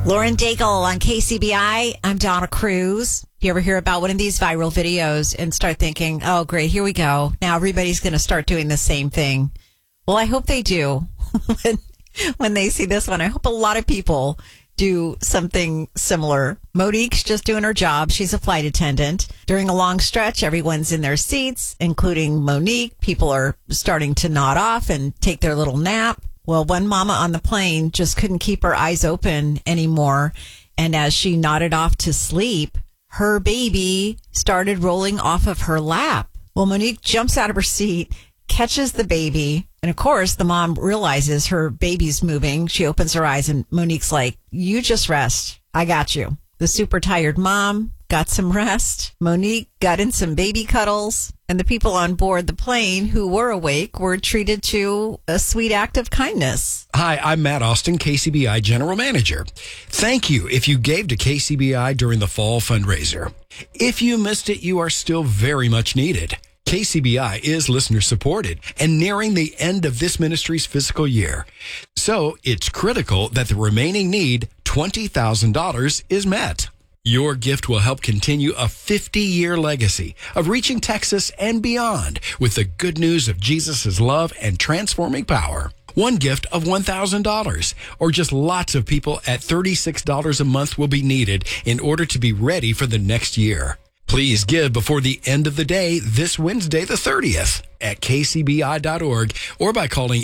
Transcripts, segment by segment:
Lauren Daigle on KCBI. I'm Donna Cruz. You ever hear about one of these viral videos and start thinking, oh, great, here we go. Now everybody's going to start doing the same thing. Well, I hope they do when they see this one. I hope a lot of people do something similar. Monique's just doing her job. She's a flight attendant. During a long stretch, everyone's in their seats, including Monique. People are starting to nod off and take their little nap. Well, one mama on the plane just couldn't keep her eyes open anymore. And as she nodded off to sleep, her baby started rolling off of her lap. Well, Monique jumps out of her seat, catches the baby. And of course, the mom realizes her baby's moving. She opens her eyes and Monique's like, you just rest. I got you. The super tired mom got some rest. Monique got in some baby cuddles. And the people on board the plane who were awake were treated to a sweet act of kindness. Hi, I'm Matt Austin, KCBI General Manager. Thank you if you gave to KCBI during the fall fundraiser. If you missed it, you are still very much needed. KCBI is listener supported and nearing the end of this ministry's fiscal year. So it's critical that the remaining need, $20,000, is met. Your gift will help continue a 50-year legacy of reaching Texas and beyond with the good news of Jesus' love and transforming power. One gift of $1,000 or just lots of people at $36 a month will be needed in order to be ready for the next year. Please give before the end of the day this Wednesday, the 30th at kcbi.org or by calling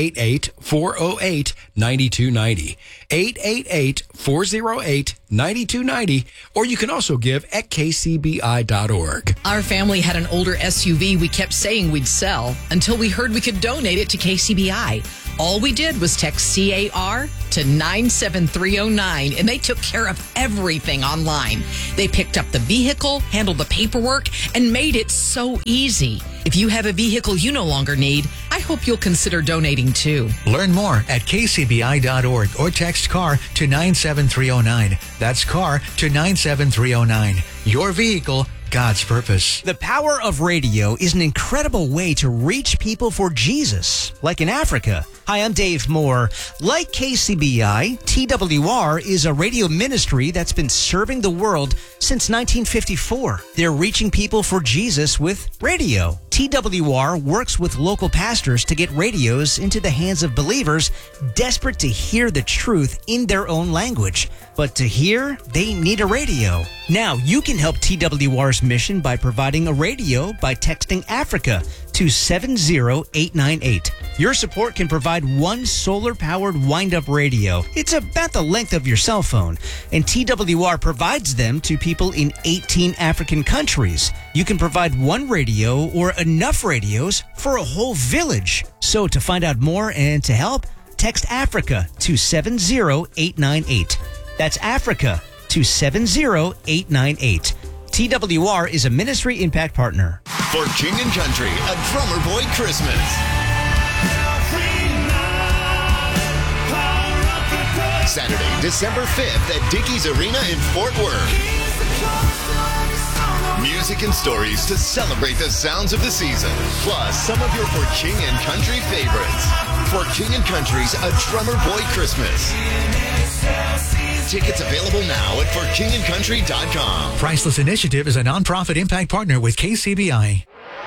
888-408-9290, 888-408-9290, or you can also give at kcbi.org. Our family had an older SUV we kept saying we'd sell until we heard we could donate it to KCBI. All we did was text CAR to 97309, and they took care of everything online. They picked up the vehicle, handled the paperwork, and made it so easy. If you have a vehicle you no longer need, I hope you'll consider donating too. Learn more at kcbi.org or text CAR to 97309. That's CAR to 97309. Your vehicle, God's purpose. The power of radio is an incredible way to reach people for Jesus, like in Africa. Hi, I'm Dave Moore. Like KCBI, TWR is a radio ministry that's been serving the world since 1954. They're reaching people for Jesus with radio. TWR works with local pastors to get radios into the hands of believers desperate to hear the truth in their own language. But to hear, they need a radio. Now, you can help TWR's mission by providing a radio by texting Africa to 70898. Your support can provide one solar-powered wind-up radio. It's about the length of your cell phone, and TWR provides them to people in 18 African countries. You can provide one radio or enough radios for a whole village. So to find out more and to help, text Africa to 70898. That's Africa to 70898. TWR is a Ministry Impact Partner. For King and Country, a Drummer Boy Christmas. Saturday, December 5th at Dickies Arena in Fort Worth. Music and stories to celebrate the sounds of the season, plus some of your For King and Country favorites. For King and Country's A Drummer Boy Christmas. Tickets available now at forkingandcountry.com. Priceless Initiative is a nonprofit impact partner with KCBI.